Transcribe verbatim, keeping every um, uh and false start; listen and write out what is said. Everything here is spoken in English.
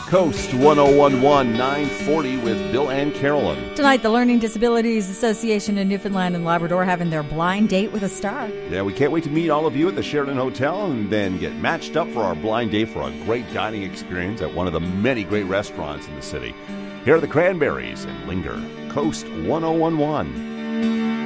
Coast one oh one one, nine forty with Bill and Carolyn. Tonight, the Learning Disabilities Association in Newfoundland and Labrador having their blind date with a star. Yeah, we can't wait to meet all of you at the Sheraton Hotel and then get matched up for our blind date for a great dining experience at one of the many great restaurants in the city. Here are the Cranberries and Linger. Coast one oh one one.